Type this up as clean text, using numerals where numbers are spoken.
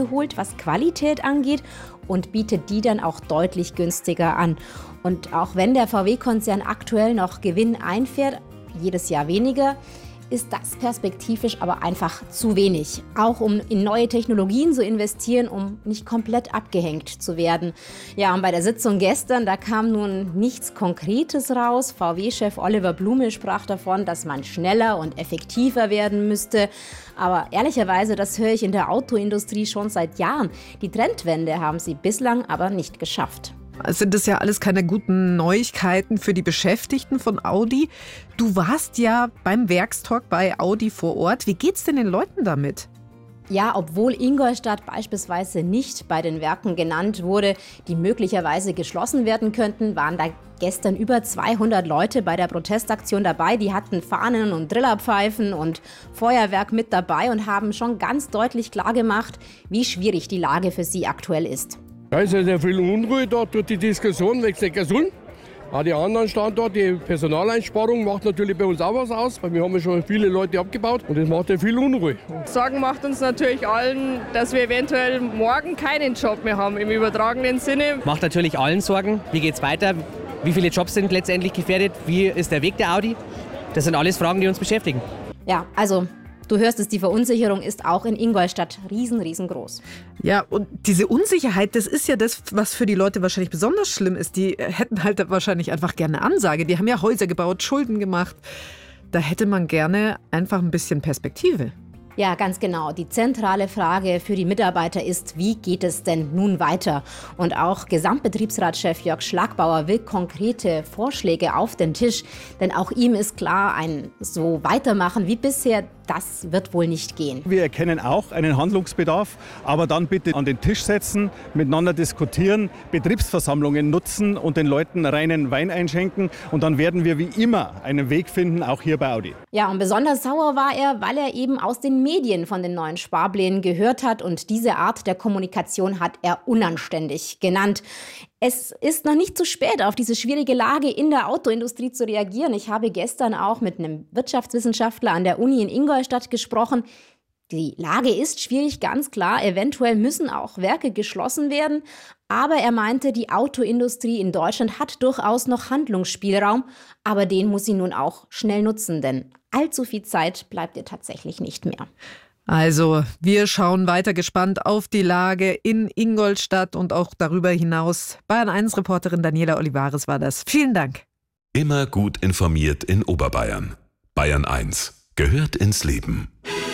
aufgeholt, was Qualität angeht, und bietet die dann auch deutlich günstiger an. Und auch wenn der VW-Konzern aktuell noch Gewinn einfährt, jedes Jahr weniger, ist das perspektivisch aber einfach zu wenig. Auch um in neue Technologien zu investieren, um nicht komplett abgehängt zu werden. Ja, und bei der Sitzung gestern, da kam nun nichts Konkretes raus. VW-Chef Oliver Blume sprach davon, dass man schneller und effektiver werden müsste. Aber ehrlicherweise, das höre ich in der Autoindustrie schon seit Jahren. Die Trendwende haben sie bislang aber nicht geschafft. Sind das ja alles keine guten Neuigkeiten für die Beschäftigten von Audi. Du warst ja beim Werkstalk bei Audi vor Ort. Wie geht's denn den Leuten damit? Ja, obwohl Ingolstadt beispielsweise nicht bei den Werken genannt wurde, die möglicherweise geschlossen werden könnten, waren da gestern über 200 Leute bei der Protestaktion dabei. Die hatten Fahnen und Trillerpfeifen und Feuerwerk mit dabei und haben schon ganz deutlich klargemacht, wie schwierig die Lage für sie aktuell ist. Da ist ja sehr viel Unruhe da durch die Diskussion wegen Neckarsulm. Auch die anderen Standorte, die Personaleinsparung macht natürlich bei uns auch was aus, weil wir haben ja schon viele Leute abgebaut und das macht ja viel Unruhe. Sorgen macht uns natürlich allen, dass wir eventuell morgen keinen Job mehr haben im übertragenen Sinne. Macht natürlich allen Sorgen. Wie geht es weiter? Wie viele Jobs sind letztendlich gefährdet? Wie ist der Weg der Audi? Das sind alles Fragen, die uns beschäftigen. Ja, also du hörst es, die Verunsicherung ist auch in Ingolstadt riesengroß. Ja, und diese Unsicherheit, das ist ja das, was für die Leute wahrscheinlich besonders schlimm ist. Die hätten halt wahrscheinlich einfach gerne eine Ansage. Die haben ja Häuser gebaut, Schulden gemacht. Da hätte man gerne einfach ein bisschen Perspektive. Ja, ganz genau. Die zentrale Frage für die Mitarbeiter ist, wie geht es denn nun weiter? Und auch Gesamtbetriebsratschef Jörg Schlagbauer will konkrete Vorschläge auf den Tisch. Denn auch ihm ist klar, ein so weitermachen wie bisher, das wird wohl nicht gehen. Wir erkennen auch einen Handlungsbedarf, aber dann bitte an den Tisch setzen, miteinander diskutieren, Betriebsversammlungen nutzen und den Leuten reinen Wein einschenken. Und dann werden wir wie immer einen Weg finden, auch hier bei Audi. Ja, und besonders sauer war er, weil er eben aus den Medien von den neuen Sparplänen gehört hat. Und diese Art der Kommunikation hat er unanständig genannt. Es ist noch nicht zu spät, auf diese schwierige Lage in der Autoindustrie zu reagieren. Ich habe gestern auch mit einem Wirtschaftswissenschaftler an der Uni in Ingolstadt gesprochen. Die Lage ist schwierig, ganz klar. Eventuell müssen auch Werke geschlossen werden. Aber er meinte, die Autoindustrie in Deutschland hat durchaus noch Handlungsspielraum. Aber den muss sie nun auch schnell nutzen, denn allzu viel Zeit bleibt ihr tatsächlich nicht mehr. Also, wir schauen weiter gespannt auf die Lage in Ingolstadt und auch darüber hinaus. Bayern 1 Reporterin Daniela Olivares war das. Vielen Dank. Immer gut informiert in Oberbayern. Bayern 1 gehört ins Leben.